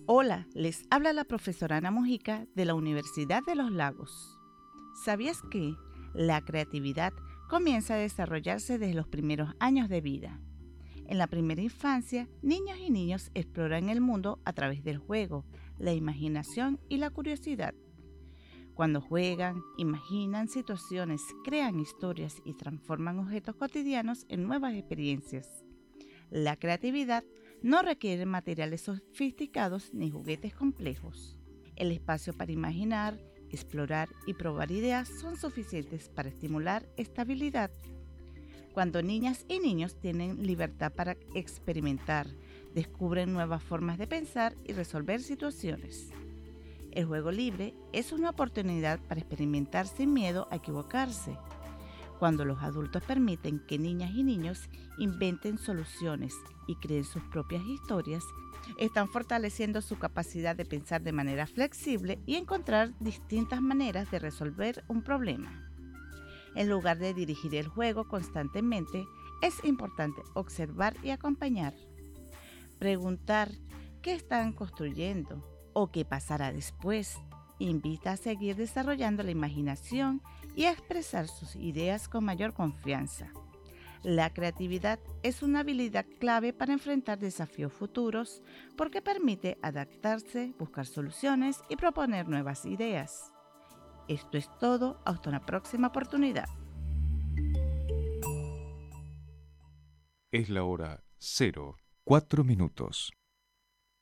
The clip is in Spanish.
Hola, les habla la profesora Ana Mojica de la Universidad de los Lagos. ¿Sabías que la creatividad comienza a desarrollarse desde los primeros años de vida? En la primera infancia, niños y niños exploran el mundo a través del juego, la imaginación y la curiosidad. Cuando juegan, imaginan situaciones, crean historias y transforman objetos cotidianos en nuevas experiencias. La creatividad no requiere materiales sofisticados ni juguetes complejos. El espacio para imaginar, explorar y probar ideas son suficientes para estimular esta habilidad. Cuando niñas y niños tienen libertad para experimentar, descubren nuevas formas de pensar y resolver situaciones. El juego libre es una oportunidad para experimentar sin miedo a equivocarse. Cuando los adultos permiten que niñas y niños inventen soluciones y creen sus propias historias, están fortaleciendo su capacidad de pensar de manera flexible y encontrar distintas maneras de resolver un problema. En lugar de dirigir el juego constantemente, es importante observar y acompañar. Preguntar qué están construyendo o qué pasará después invita a seguir desarrollando la imaginación y a expresar sus ideas con mayor confianza. La creatividad es una habilidad clave para enfrentar desafíos futuros porque permite adaptarse, buscar soluciones y proponer nuevas ideas. Esto es todo, hasta una próxima oportunidad. Es la hora 04 minutos.